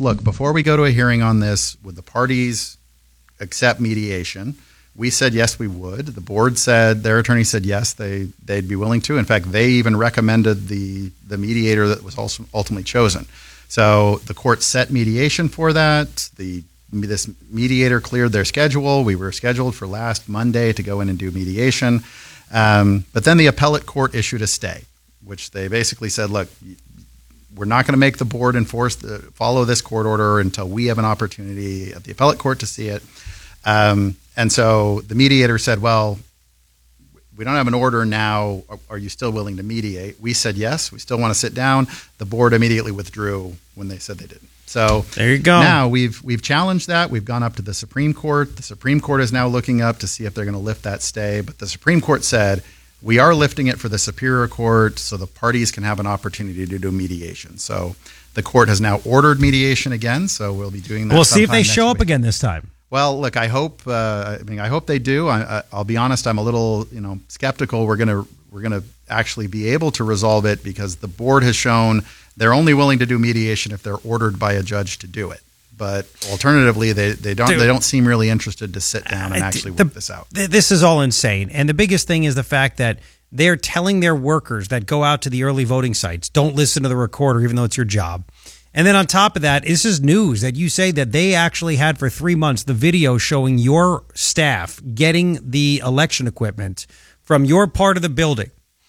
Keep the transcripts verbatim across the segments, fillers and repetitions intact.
asked, look, before we go to a hearing on this, would the parties accept mediation? We said yes, we would. The board said, their attorney said yes, they, they'd be willing to. In fact, they even recommended the, the mediator that was also ultimately chosen. So the court set mediation for that. The This mediator cleared their schedule. We were scheduled for last Monday to go in and do mediation. Um, but then the appellate court issued a stay, which they basically said, look, we're not going to make the board enforce the follow this court order until we have an opportunity at the appellate court to see it. Um, and so the mediator said, well, we don't have an order now. Are you still willing to mediate? We said yes. We still want to sit down. The board immediately withdrew when they said they didn't. So there you go. Now we've we've challenged that. We've gone up to the Supreme Court. The Supreme Court is now looking up to see if they're going to lift that stay. But the Supreme Court said we are lifting it for the Superior Court so the parties can have an opportunity to do mediation. So the court has now ordered mediation again. So we'll be doing that. We'll see if they show week. up again this time. Well, look, I hope. Uh, I mean, I hope they do. I, I'll be honest. I'm a little, you know, skeptical. We're gonna we're gonna actually be able to resolve it because the board has shown they're only willing to do mediation if they're ordered by a judge to do it. But alternatively, they, they don't Dude, they don't seem really interested to sit down and actually the, work this out. This is all insane. And the biggest thing is the fact that they're telling their workers that go out to the early voting sites, don't listen to the recorder, even though it's your job. And then on top of that, this is news that you say that they actually had for three months the video showing your staff getting the election equipment from your part of the building.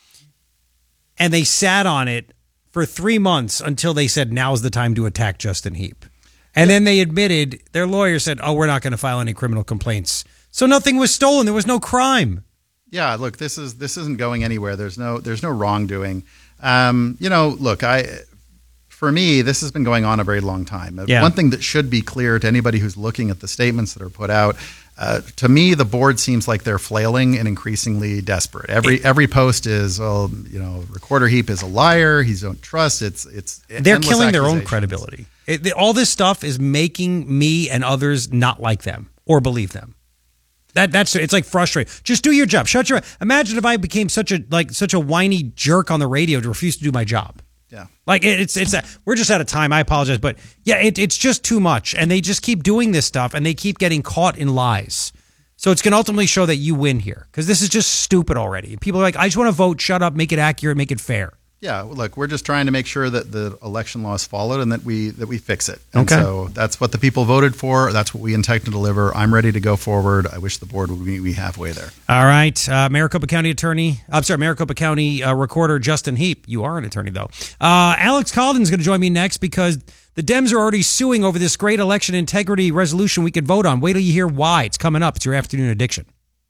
And they sat on it for three months until they said, now's the time to attack Justin Heap. And then they admitted, their lawyer said, oh, we're not going to file any criminal complaints. So nothing was stolen. There was no crime. Yeah, look, this is this isn't going anywhere. There's no there's no wrongdoing. Um, you know, look, I for me, this has been going on a very long time. Yeah. One thing that should be clear to anybody who's looking at the statements that are put out, uh, to me, the board seems like they're flailing and increasingly desperate. Every every post is, oh, you know, Recorder Heap is a liar. He don't trust. It's it's they're killing their own credibility. It, all this stuff is making me and others not like them or believe them. That that's it's like frustrating. Just do your job. Shut your. Imagine if I became such a like such a whiny jerk on the radio to refuse to do my job. Yeah, like it, it's it's a, we're just out of time. I apologize, but yeah, it, it's just too much, and they just keep doing this stuff, and they keep getting caught in lies. So it's going to ultimately show that you win here because this is just stupid already. People are like, I just want to vote. Shut up. Make it accurate. Make it fair. Yeah, look, we're just trying to make sure that the election law is followed and that we that we fix it. And okay. So that's what the people voted for. That's what we intend to deliver. I'm ready to go forward. I wish the board would meet me halfway there. All right. Uh, Maricopa County Attorney, I'm sorry, Maricopa County uh, Recorder Justin Heap. You are an attorney, though. Uh, Alex Calden's going to join me next because the Dems are already suing over this great election integrity resolution we could vote on. Wait till you hear why. It's coming up. It's your afternoon addiction.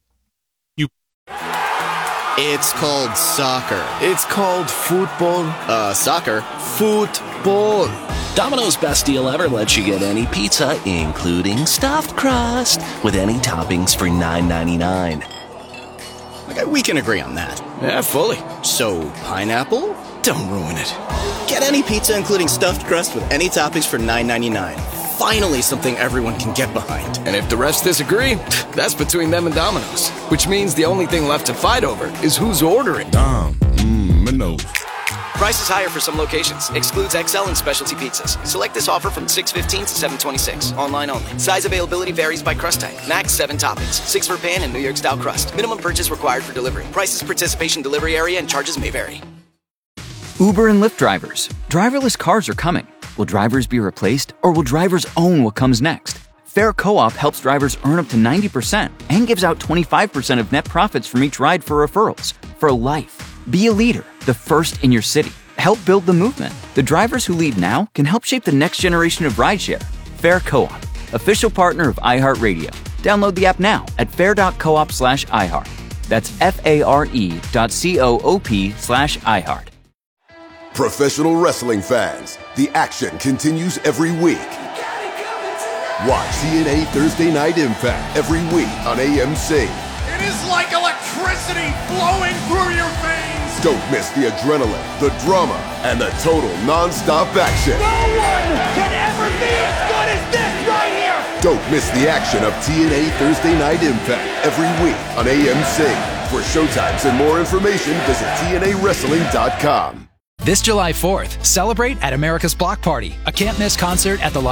It's called soccer. It's called football. Uh, soccer. Football. Domino's best deal ever lets you get any pizza, including stuffed crust, with any toppings for nine ninety-nine. Okay, we can agree on that. Yeah, fully. So, pineapple? Don't ruin it. Get any pizza, including stuffed crust, with any toppings for nine ninety-nine. Finally, something everyone can get behind. And if the rest disagree, that's between them and Domino's. Which means the only thing left to fight over is who's ordering. Dom, mmm, Minos. Price is higher for some locations. Excludes X L and specialty pizzas. Select this offer from six fifteen to seven twenty-six. Online only. Size availability varies by crust type. Max seven toppings. Six for pan and New York style crust. Minimum purchase required for delivery. Prices, participation, delivery area, and charges may vary. Uber and Lyft drivers. Driverless cars are coming. Will drivers be replaced, or will drivers own what comes next? Fair Co-op helps drivers earn up to ninety percent and gives out twenty-five percent of net profits from each ride for referrals. For life. Be a leader, the first in your city. Help build the movement. The drivers who lead now can help shape the next generation of rideshare. Fair Co-op, official partner of iHeartRadio. Download the app now at fair.coop slash iHeart. That's F-A-R-E dot C-O-O-P slash iHeart. Professional wrestling fans, the action continues every week. Watch T N A Thursday Night Impact every week on A M C. It is like electricity flowing through your veins. Don't miss the adrenaline, the drama, and the total non-stop action. No one can ever be as good as this right here. Don't miss the action of T N A Thursday Night Impact every week on A M C. For showtimes and more information, visit T N A wrestling dot com. This July fourth, celebrate at America's Block Party, a can't-miss concert at the Las